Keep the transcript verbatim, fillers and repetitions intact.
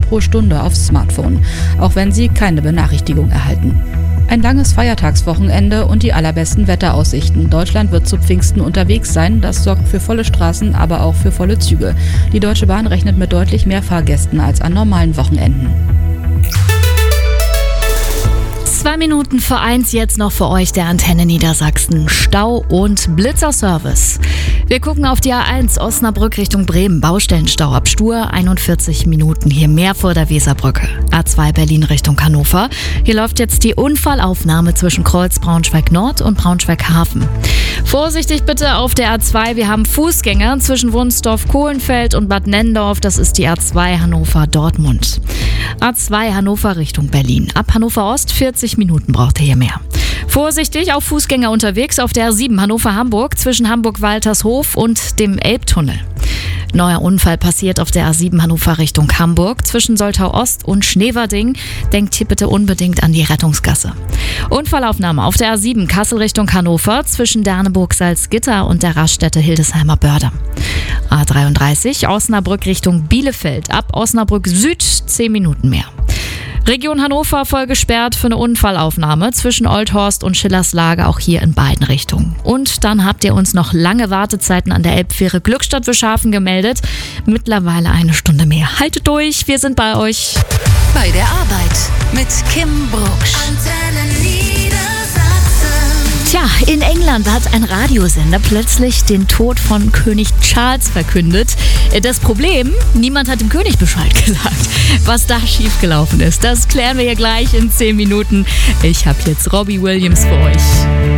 pro Stunde aufs Smartphone, auch wenn sie keine Benachrichtigung erhalten. Ein langes Feiertagswochenende und die allerbesten Wetteraussichten. Deutschland wird zu Pfingsten unterwegs sein. Das sorgt für volle Straßen, aber auch für volle Züge. Die Deutsche Bahn rechnet mit deutlich mehr Fahrgästen als an normalen Wochenenden. Zwei Minuten vor eins jetzt noch für euch der Antenne Niedersachsen. Stau und Blitzerservice. Wir gucken auf die A eins Osnabrück Richtung Bremen. Baustellenstau ab Stur, einundvierzig Minuten hier mehr vor der Weserbrücke. A zwei Berlin Richtung Hannover. Hier läuft jetzt die Unfallaufnahme zwischen Kreuz Braunschweig Nord und Braunschweig Hafen. Vorsichtig bitte auf der A zwei. Wir haben Fußgänger zwischen Wunsdorf, Kohlenfeld und Bad Nendorf. Das ist die A zwei Hannover Dortmund. A zwei Hannover Richtung Berlin. Ab Hannover Ost vierzig Minuten braucht ihr hier mehr. Vorsichtig, auch Fußgänger unterwegs auf der A sieben Hannover-Hamburg zwischen Hamburg-Waltershof und dem Elbtunnel. Neuer Unfall passiert auf der A sieben Hannover Richtung Hamburg zwischen Soltau Ost und Schneverding. Denkt hier bitte unbedingt an die Rettungsgasse. Unfallaufnahme auf der A sieben Kassel Richtung Hannover zwischen Derneburg-Salzgitter und der Raststätte Hildesheimer Börde. A dreiunddreißig Osnabrück Richtung Bielefeld. Ab Osnabrück Süd zehn Minuten mehr. Region Hannover voll gesperrt für eine Unfallaufnahme zwischen Oldhorst und Schillerslage, auch hier in beiden Richtungen. Und dann habt ihr uns noch lange Wartezeiten an der Elbfähre Glückstadt-Wischhafen gemeldet. Mittlerweile eine Stunde mehr. Haltet durch, wir sind bei euch. Bei der Arbeit mit Kim Brugsch. Antenne Niedersachsen. Tja, in England hat ein Radiosender plötzlich den Tod von König Charles verkündet. Das Problem, niemand hat dem König Bescheid gesagt. Was da schiefgelaufen ist, das klären wir hier gleich in zehn Minuten. Ich habe jetzt Robbie Williams für euch.